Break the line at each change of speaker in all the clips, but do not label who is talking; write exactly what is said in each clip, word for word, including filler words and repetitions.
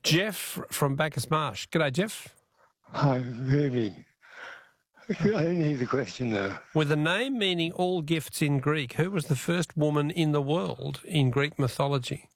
Jeff from Bacchus Marsh. G'day, Jeff.
Hi, Ruby. I didn't hear the question, though.
With a name meaning all gifts in Greek, who was the first woman in the world in Greek mythology?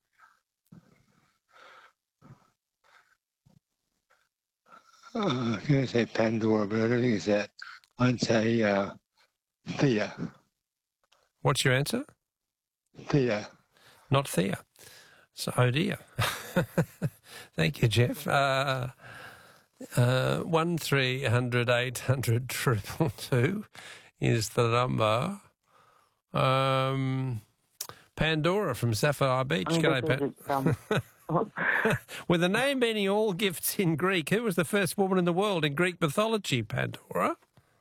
Uh, I was going to say Pandora, but I don't think it's that. I'd say uh, Thea.
What's your answer?
Thea.
Not Thea. So, oh dear. Thank you, Jeff. Uh, uh, one three hundred eight hundred triple two is the number. Um, Pandora from Sapphire Beach. G'day, Pan. With a name meaning all gifts in Greek, who was the first woman in the world in Greek mythology, Pandora?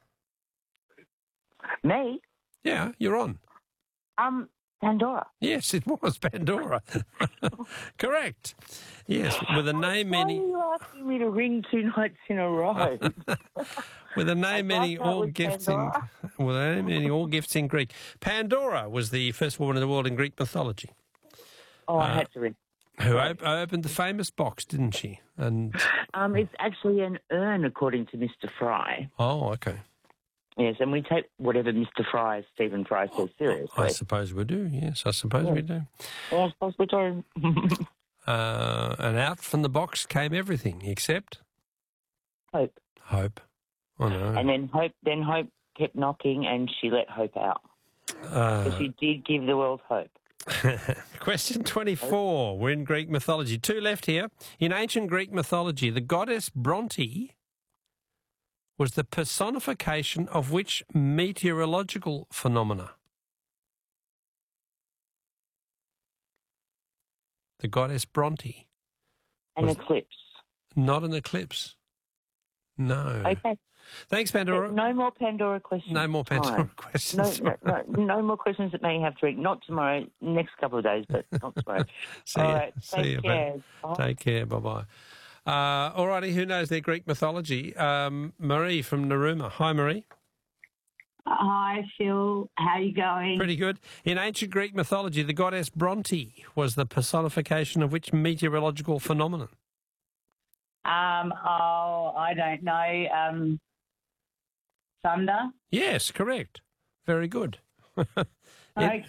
Me?
Yeah, you're on.
Um, Pandora.
Yes, it was Pandora. Correct. Yes, with a name
Why
meaning...
are you asking me to ring two nights in a row?
With a name meaning
that
all
was
gifts in...
Pandora.
With a name meaning all gifts in Greek. Pandora was the first woman in the world in Greek mythology.
Oh, I
Uh,
had to ring.
Who op- opened the famous box, didn't she? And
Um, it's actually an urn, according to Mister Fry.
Oh, okay.
Yes, and we take whatever Mister Fry, Stephen Fry, says seriously.
I suppose we do, yes, I suppose
Yeah.
we do.
Yeah, I suppose we do.
Uh, and out from the box came everything except
Hope.
hope. Oh, no.
And then Hope, then Hope kept knocking, and she let Hope out.
Uh,
But she did give the world hope.
Question twenty-four. We're in Greek mythology. Two left here. In ancient Greek mythology, the goddess Bronte was the personification of which meteorological phenomena? The goddess Bronte.
An
Was-
eclipse.
Not an eclipse. No.
Okay.
Thanks, Pandora.
No more Pandora questions.
No more Pandora
Fine.
questions.
No, no, no, no more questions that may have to read. Not tomorrow, next couple of days, but not tomorrow.
See
All
ya.
right,
See
take
ya,
care.
mate.
Bye.
Take care. Bye-bye. Uh, all righty, who knows their Greek mythology? Um, Marie from Narooma. Hi, Marie.
Hi, Phil. How you going?
Pretty good. In ancient Greek mythology, the goddess Bronte was the personification of which meteorological phenomenon?
Um, oh, I don't know. Um, thunder.
Yes, correct. Very good. In-
Okay.